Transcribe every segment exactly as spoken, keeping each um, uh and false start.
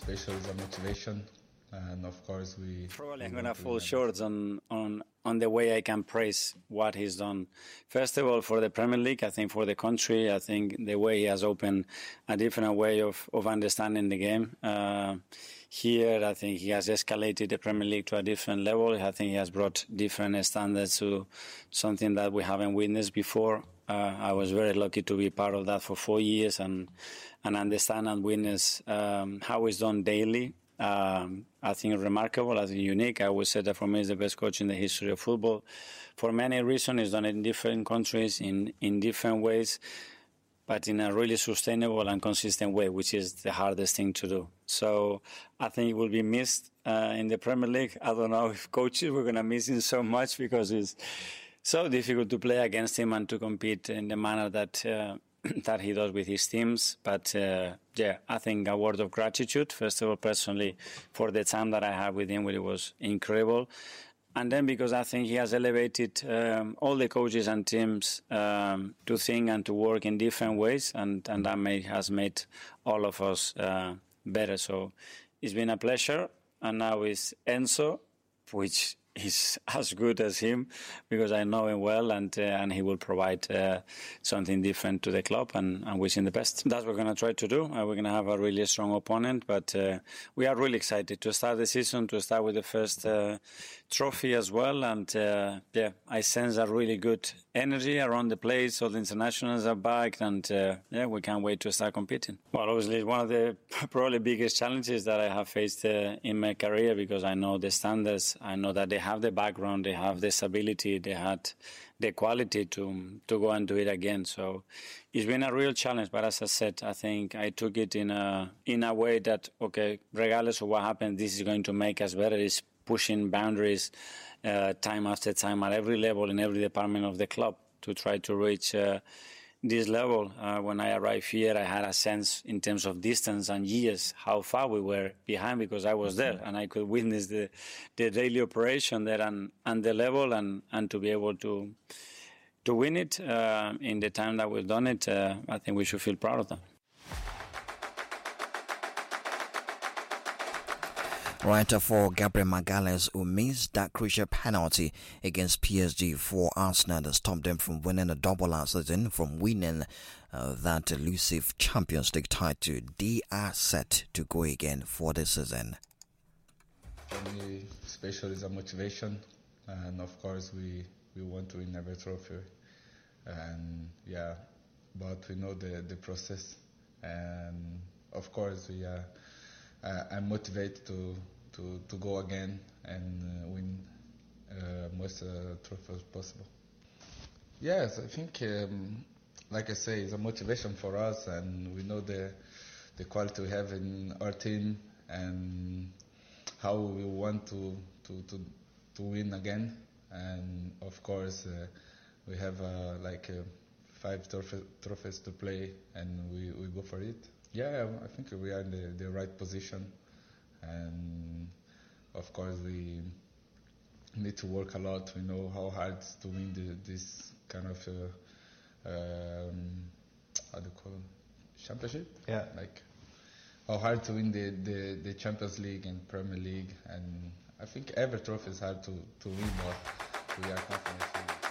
special is a motivation. And of course, we probably I'm we gonna want to fall win short on, on on the way I can praise what he's done. First of all, for the Premier League, I think for the country, I think the way he has opened a different way of, of understanding the game. Uh, here, I think he has escalated the Premier League to a different level. I think he has brought different standards to something that we haven't witnessed before. Uh, I was very lucky to be part of that for four years and and understand and witness um, how it's done daily. Um, I think remarkable, I think unique. I would say that for me, he's the best coach in the history of football. For many reasons, he's done it in different countries, in, in different ways, but in a really sustainable and consistent way, which is the hardest thing to do. So I think he will be missed uh, in the Premier League. I don't know if coaches were going to miss him so much because it's so difficult to play against him and to compete in the manner that uh, that he does with his teams. But uh, yeah, I think a word of gratitude, first of all, personally, for the time that I had with him, it was incredible. And then because I think he has elevated um, all the coaches and teams um, to think and to work in different ways, and, and that may, has made all of us uh, better. So it's been a pleasure. And now it's Enzo, which is as good as him because I know him well, and uh, and he will provide uh, something different to the club, and, and wish him the best. That's what we're going to try to do. Uh, we're going to have a really strong opponent, but uh, we are really excited to start the season, to start with the first uh, trophy as well. And uh, yeah, I sense a really good energy around the place. All the internationals are back, and uh, yeah, we can't wait to start competing. Well, obviously, it's one of the probably biggest challenges that I have faced uh, in my career, because I know the standards, I know that they have the background, they have the stability, they had the quality to to go and do it again. So it's been a real challenge. But as I said, I think I took it in a in a way that, okay, regardless of what happens, this is going to make us better. It's pushing boundaries uh, time after time at every level in every department of the club to try to reach uh, this level. Uh, when I arrived here, I had a sense in terms of distance and years how far we were behind, because I was there and I could witness the the daily operation there and, and the level, and, and to be able to to win it uh, in the time that we've done it. Uh, I think we should feel proud of that. Right, for Gabriel Magalhaes, who missed that crucial penalty against P S G for Arsenal that stopped them from winning a double last season, from winning uh, that elusive Champions League title. They are set to go again for this season. For me, special is a motivation, and of course we, we want to win every trophy. And yeah, but we know the, the process, and of course we are. Uh, I'm motivated to, to, to go again and uh, win uh, most uh, trophies possible. Yes, I think, um, like I say, it's a motivation for us, and we know the the quality we have in our team and how we want to to, to, to win again. And of course, uh, we have uh, like uh, five trophy, trophies to play, and we, we go for it. Yeah, I think we are in the, the right position, and of course we need to work a lot. We know how hard it's to win the, this kind of uh, um, how do you call it? Championship? Yeah. Like how hard to win the, the, the Champions League and Premier League, and I think every trophy is hard to, to win, but we are confident.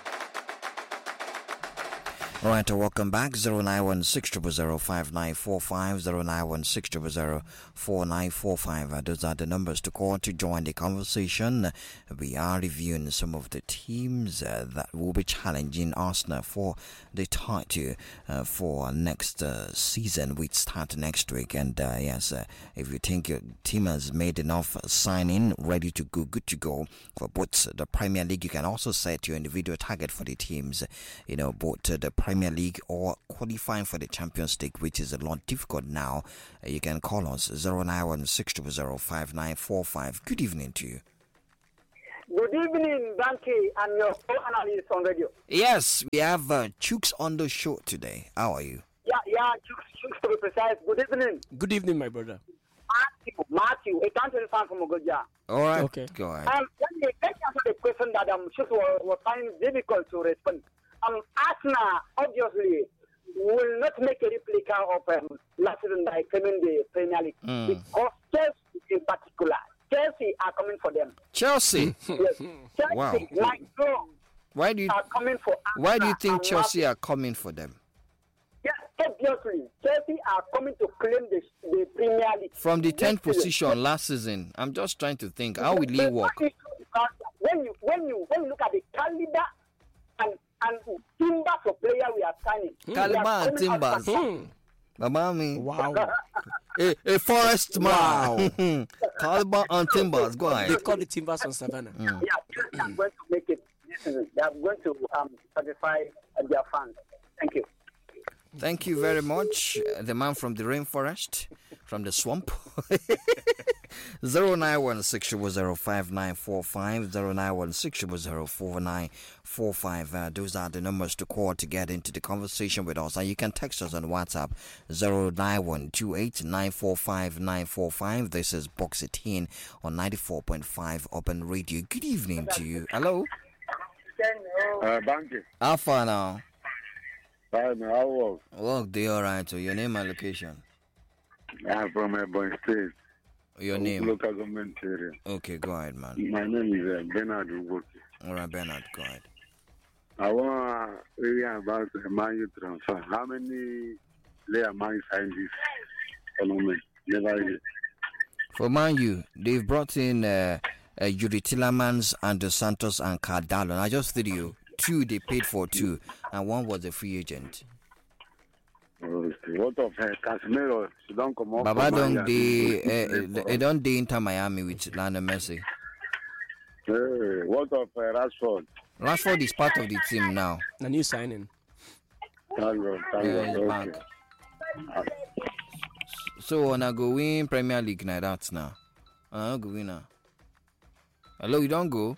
Alright, welcome back. zero nine one six zero zero five nine four five, zero nine one six zero zero four nine four five. Uh, those are the numbers to call to join the conversation. Uh, we are reviewing some of the teams uh, that will be challenging Arsenal for the title uh, for next uh, season, which starts next week. And uh, yes, uh, if you think your team has made enough signing, ready to go, good to go for both the Premier League, you can also set your individual target for the teams, you know, both uh, the Premier League or qualifying for the Champions League, which is a lot difficult now. Uh, you can call us zero nine one six zero zero five nine four five. Good evening to you. Good evening, Banky, and your co-analyst on radio. Yes, we have uh, Chooks on the show today. How are you? Yeah, yeah, Chooks, Chooks to be precise. Good evening. Good evening, my brother. Matthew, Matthew, a country fan from Ogoja. All right, okay. Go ahead. Um, let me let me answer the question that I'm sure was, was finding difficult to respond. Um, Arsenal obviously will not make a replica of um, last season by coming the Premier League, mm. because Chelsea Chelsea. Yes. Chelsea, Wow. like so, Why do you are coming for why do you Arsenal think and Chelsea are coming for them? Yes, obviously, Chelsea are coming to claim the, the Premier League. From the This tenth season. position last season. I'm just trying to think. How will he The work? issue is that When you when you when you look at the caliber and and timbers of player we are signing, we are Caliber and coming out timbers. fantastic. Baba me. Wow. A, a forest Wow. man. Caliber and timbers. Go They ahead. call the Timbers on Savannah. Yeah, Chelsea are going to make it this season. They are going to um, satisfy uh, their fans. Thank you. Thank you very much. Uh, The man from the rainforest, from the swamp. zero nine one six zero five nine four five, zero nine one six zero four nine four five. Uh, those are the numbers to call to get into the conversation with us. And you can text us on WhatsApp zero nine one two eight nine four five nine four five. This is Box eighteen on ninety-four point five Open Radio. Good evening to you. Hello. Uh, thank you. How far now? Fine, how was? Work day all right. So your name and location. I'm from Ebony State. Your name. Local government area. Okay, go ahead, man. My name is uh, Bernard Ugoki. All right, Bernard, go ahead. I want to area about the Man U transfer. How many players Man U signed this tournament? Never yet. For Man U, they've brought in uh, uh, Yuri Tillemans and Dos Santos and Cardano. And I just told you, two they paid for two, and one was a free agent. What of uh, Casemiro? She don't come up. Baba for Man don't U. they, uh, they don't they enter Miami with Lionel Messi. Hey, what of uh, Rashford? Rashford is part of the team now. A new signing. Thank God, thank Yeah, God, he's okay. back. So when I go win Premier League now, that's now. I don't go win now. Hello, you don't go?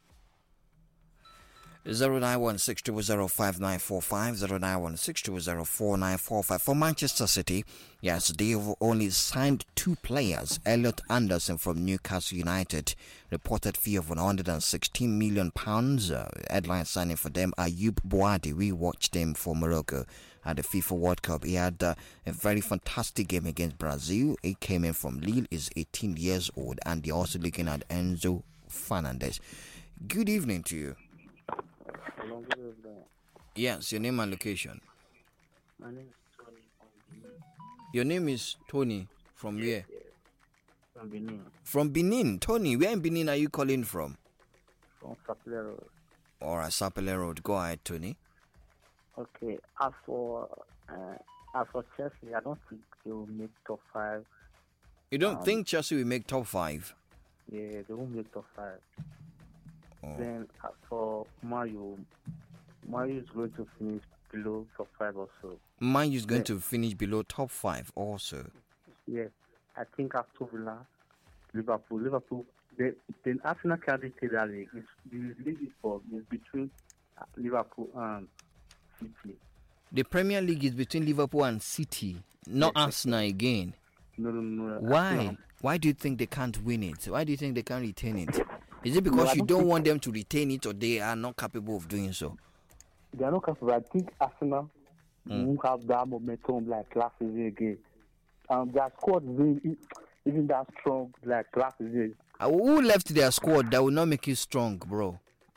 zero nine one six zero zero five nine four five, zero nine one six zero zero four nine four five. For Manchester City, yes, they've only signed two players. Elliot Anderson from Newcastle United, reported fee of one hundred sixteen million pounds. Uh, headline signing for them, Ayub Boadi. We watched him for Morocco at the FIFA World Cup. He had uh, a very fantastic game against Brazil. He came in from Lille, is eighteen years old, and they're also looking at Enzo Fernandez. Good evening to you. Hello, good evening. Yes, your name and location. My name is Tony from Benin. Your name is Tony from where? From Benin. From Benin. Tony, where in Benin are you calling from? From Sapele Road. Or Sapele Road. Go ahead, Tony. Okay, as for uh, as for Chelsea, I don't think they will make top five. You don't Um, think Chelsea will make top five? Yeah, they won't make top five. Oh. Then as for Mario, Mario is going to finish below top five also. Man U is going Yeah. to finish below top five also. Yes, I think Aston Villa, Liverpool, Liverpool. The the Arsenal can't take that league. It's, the league is for is between uh, Liverpool and City. The Premier League is between Liverpool and City, not Yes. Arsenal again. No, no, no. Why? Arsenal. Why do you think they can't win it? Why do you think they can't retain it? Is it No, because I you don't don't think- want them to retain it, or they are not capable of doing so? They are not capable. I think Arsenal Mm. won't have that momentum like last season again. Um, their squad isn't, isn't that strong like last season. Uh, Who left their squad that will not make you strong, bro?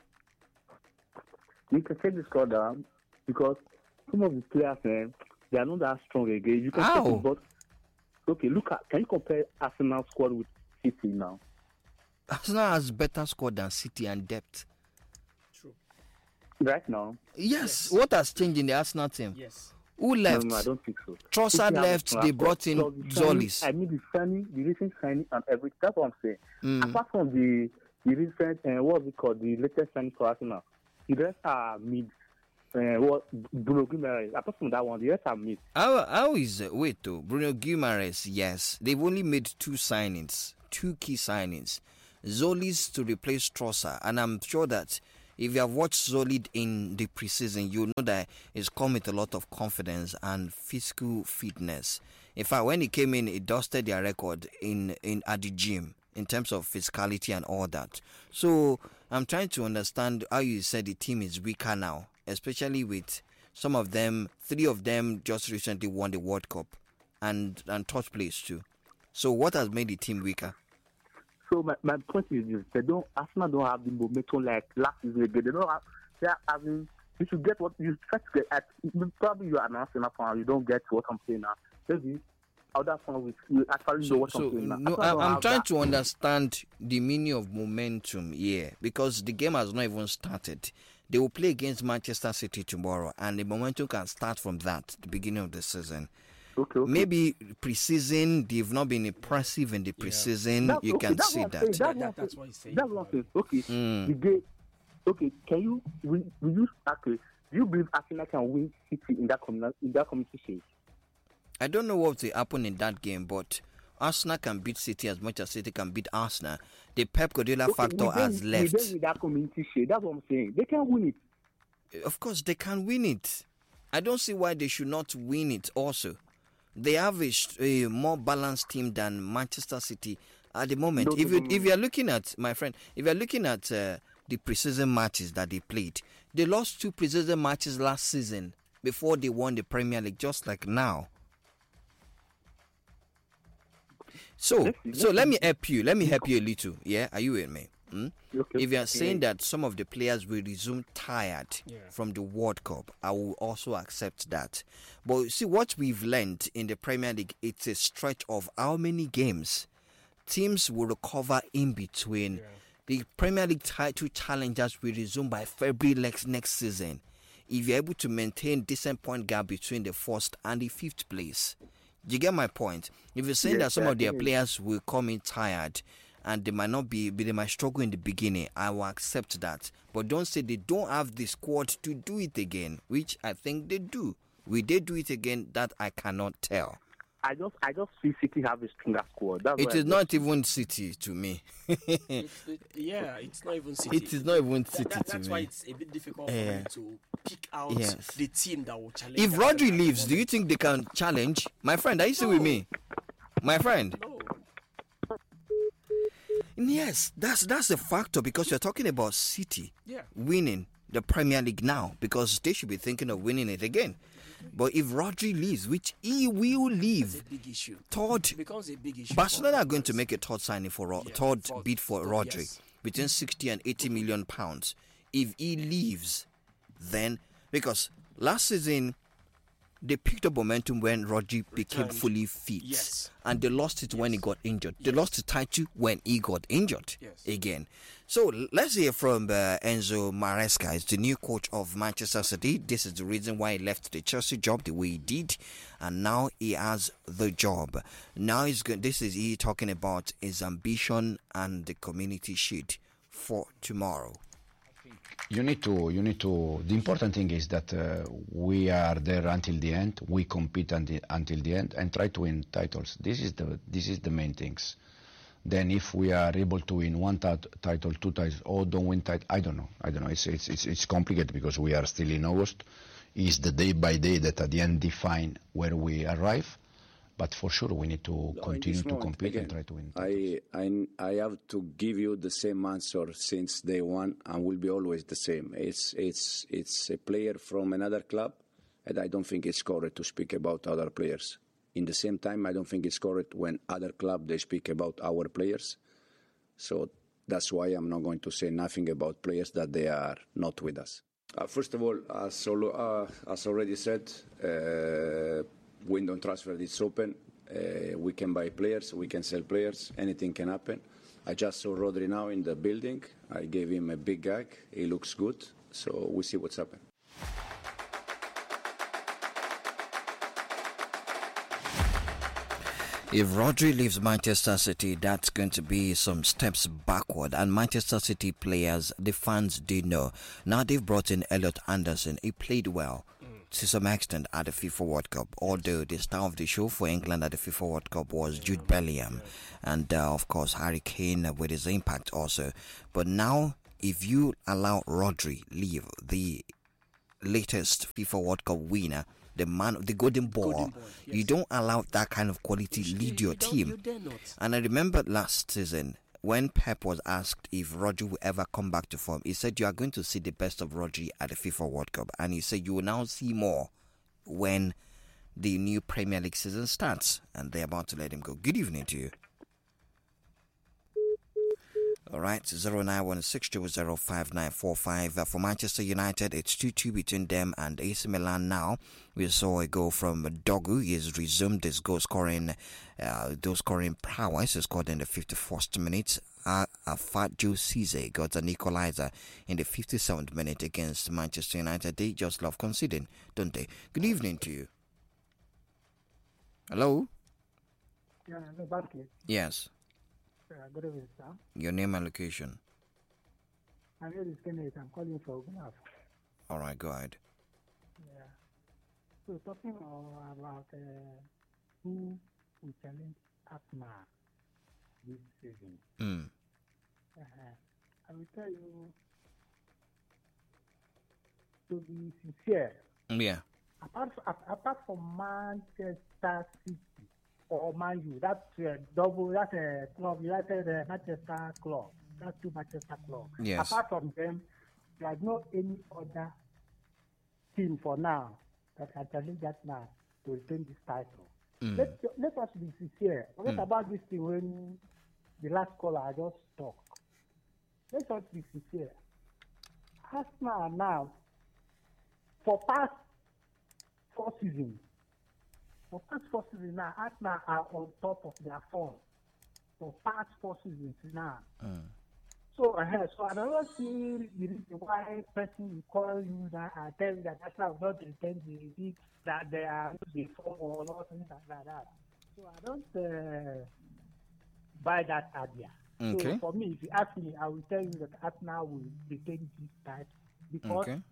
You can take the squad down because some of the players, man, they are not that strong again. You can How? take it, but okay, look at can you compare Arsenal squad with City now? Arsenal has better squad than City and depth. Right now, Yes. What has changed in the Arsenal team? Yes. Who no, left? no, I don't think so. Trossard City have left. a They squad. brought in So the signing- Zolis. I mean the signing, the recent signing and everything. That's what I'm saying. Mm. Apart from the the recent, uh, what is it called, the latest signing for Arsenal, the rest are mid. Uh, what Bruno Guimaraes. Apart from that one, the rest are mid. How, how is uh, wait though? Bruno Guimaraes, yes, they've only made two signings, two key signings. Zolis to replace Trossard, and I'm sure that if you have watched Zoli in the preseason, you know that he's come with a lot of confidence and physical fitness. In fact, when he came in, he dusted their record in, in at the gym in terms of physicality and all that. So I'm trying to understand how you said the team is weaker now, especially with some of them, three of them just recently won the World Cup and, and third place too. So what has made the team weaker? So my, my point is this: they don't Arsenal don't have the momentum like last season again. They don't have. They are having. You should get what you try to get at. Probably you are an Arsenal fan. You don't get what I'm saying now. Maybe other fans will, will actually so, know what so I'm saying now. no, Arsenal I, don't I'm have trying that. to understand the meaning of momentum here because the game has not even started. They will play against Manchester City tomorrow, and the momentum can start from that, the beginning of the season. Okay, okay. Maybe pre-season, they've not been impressive in the pre-season. That's You okay, can that's see what I'm that. saying. That's, That- what, that- that's I'm what he's saying. saying. That's what I'm saying. Okay, Mm. the game. Okay, can you? Will, will you? Okay, do you believe Arsenal can win City in that communal in that competition? I don't know what will happen in that game, but Arsenal can beat City as much as City can beat Arsenal. The Pep Guardiola factor we has then, left. We then with that community share. That's what I'm saying. They can win it. Of course, they can win it. I don't see why they should not win it also. They have a, a more balanced team than Manchester City at the moment. No, if no, you no, if no. you are looking at, my friend, if you are looking at uh, the preseason matches that they played, they lost two preseason matches last season before they won the Premier League, just like now. So, Let's see, so let's let see. me help you. Let me help you a little. Yeah, are you with me? Hmm? Okay. If you are saying Yeah. that some of the players will resume tired Yeah. from the World Cup, I will also accept that. But see, what we've learned in the Premier League, it's a stretch of how many games teams will recover in between. The Premier League title challengers will resume by February next, next season. If you're able to maintain decent point gap between the first and the fifth place. You get my point? If you're saying Yes, that some I of their think- players will come in tired and they might not be, they might struggle in the beginning, I will accept that. But don't say they don't have the squad to do it again, which I think they do. Will they do it again? That I cannot tell. I just, I just feel City have a stronger squad. That's It why I is just- not even City to me. It's, it, yeah, it's not even City. It is not even That- City that- to that's me. why it's a bit difficult for Yeah. me to pick out Yes. the team that will challenge. If Arsenal Rodri at the leaves, do you moment. think they can challenge? My friend, are you still with me? My friend. No. Yes, that's that's a factor because you're talking about City Yeah. winning the Premier League now because they should be thinking of winning it again. But if Rodri leaves, which he will It's leave, a big issue. third, It becomes a big issue. Barcelona for are going to us. make a third signing for Ro- Yeah, third for- bid for for- Rodri yes. between sixty and eighty million pounds. If he leaves, then because last season they picked up momentum when Rodri became Returned. fully fit, Yes. and they lost it when he got injured. They Yes. lost the title when he got injured Yes. again. So l- let's hear from uh, Enzo Maresca. He's the new coach of Manchester City. This is the reason why he left the Chelsea job the way he did, and now he has the job. Now he's going. This is he talking about his ambition and the Community Shield for tomorrow. You need to, you need to, the important thing is that uh, we are there until the end, we compete until, until the end and try to win titles. This is the, this is the main things. Then if we are able to win one tit- title, two titles, or don't win title, I don't know, I don't know, it's, it's, it's, it's complicated because we are still in August. It's the day by day that at the end define where we arrive. But for sure, we need to No, in continue this to moment, compete and again, try to win titles. I, I, I have to give you the same answer since day one, and will be always the same. It's, it's, it's a player from another club, and I don't think it's correct to speak about other players. In the same time, I don't think it's correct when other club they speak about our players. So that's why I'm not going to say nothing about players that they are not with us. Uh, first of all, as, al- uh, as already said, uh, window transfer is open. Uh, we can buy players, we can sell players, anything can happen. I just saw Rodri now in the building. I gave him a big gag. He looks good, so we see what's happened. If Rodri leaves Manchester City, that's going to be some steps backward. And Manchester City players, the fans did know. Now they've brought in Elliot Anderson. He played well to some extent at the FIFA World Cup. Although the star of the show for England at the FIFA World Cup was Jude Bellingham. And uh, of course, Harry Kane with his impact also. But now, if you allow Rodri leave, the latest FIFA World Cup winner, the man, the golden ball, Golden ball, yes. you don't allow that kind of quality You- lead you your don't- team. you dare not. And I remember last season when Pep was asked if Rodri will ever come back to form, he said you are going to see the best of Rodri at the FIFA World Cup, and he said you will now see more when the new Premier League season starts, and they're about to let him go. Good evening to you. All right, zero nine one six two zero five nine four five. Uh, for Manchester United, it's two two between them and A C Milan now. We saw a goal from Dogu. He has resumed his goal scoring, uh, goal scoring prowess. He scored in the fifty-first minute. Uh, Afadjo Cisse got an equalizer in the fifty-seventh minute against Manchester United. They just love conceding, don't they? Good evening to you. Hello? Yeah, no, Barclays. Yes. Uh, good evening, sir. Your name and location. My name is Kenneth. I'm calling from Gunaf. All right, go ahead. Yeah. So talking about uh, who will challenge Arsenal this season. Mm. Uh, I will tell you, to be sincere, Yeah. apart, apart from Manchester City or Man U, that's uh, double, that's a club, United uh, Manchester club, that's two Manchester clubs. Yes. Apart from them, there's no any other team for now that can challenge that now to retain this title. Mm. Let, let us be sincere. Forget Mm. about this thing when the last caller I just talked. Let us be sincere. Arsenal now, for past four seasons, for past four seasons now, Arsenal are on top of their form. For past four seasons now. Mm. So, uh, so I don't see the reason why person will call you that and tell you that Arsenal will not retain the league, that they are not the form or not, things like that. So I don't uh, buy that idea. Okay. So for me, if you ask me, I will tell you that Arsenal will retain this title because Okay.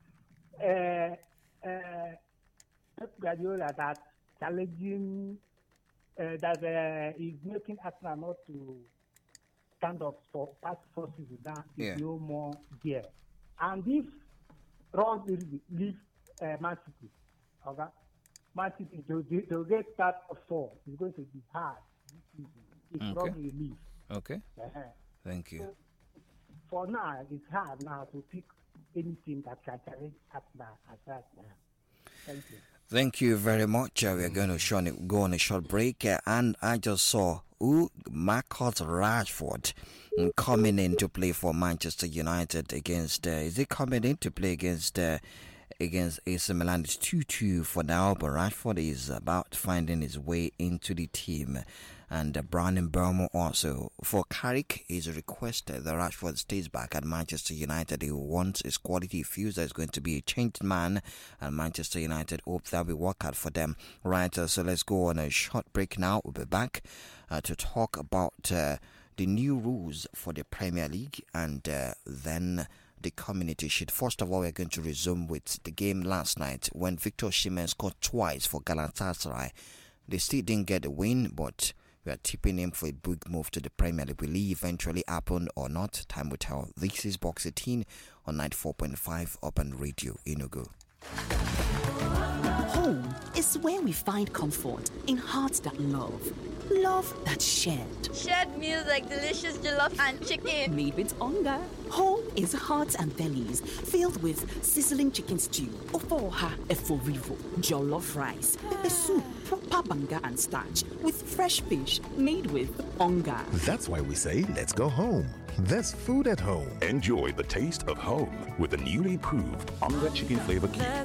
uh, uh, Pep Guardiola that challenging uh, that uh, is making Arsenal not to stand up for past four seasons now is Yeah. no more there. And if Ron leave uh, Man City, okay, Man City to to get start of four is going to be hard this season. If Okay. Ron will leave. Okay. Uh-huh. Thank you. So, for now, it's hard now to pick any team that can challenge Arsenal as that now. Thank you. Thank you very much. Uh, we're going to show, go on a short break. Uh, and I just saw who Marcus Rashford mm, coming in to play for Manchester United against. Uh, is he coming in to play against uh, against A C Milan? It's two two for now, but Rashford is about finding his way into the team. And uh, Brandon Burmo also. For Carrick, he's requested that Rashford stays back at Manchester United. He wants his quality. He feels that he's going to be a changed man, and Manchester United hope that will work out for them. Right, uh, so let's go on a short break now. We'll be back uh, to talk about uh, the new rules for the Premier League and uh, then the Community Shield. First of all, we're going to resume with the game last night when Victor Osimhen scored twice for Galatasaray. They still didn't get a win, but we are tipping him for a big move to the Premier League. Will he eventually happen or not? Time will tell. This is Box eighteen on ninety-four point five Urban Radio, Enugu. Home is where we find comfort in hearts that love. Love that's shared. Shared meals like delicious jollof and chicken. Made with hunger. Home is hearts and bellies filled with sizzling chicken stew, ofoha eforivo, jollof rice, pepper soup, proper banga and starch, with fresh fish made with hunger. That's why we say, let's go home. There's food at home. Enjoy the taste of home with the newly improved Onga Chicken Flavor Cube.